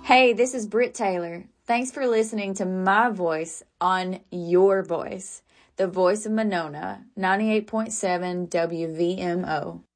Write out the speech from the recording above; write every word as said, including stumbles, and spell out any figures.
Hey, this is Britt Taylor. Thanks for listening to my voice on your voice, the voice of Monona, ninety-eight point seven W V M O.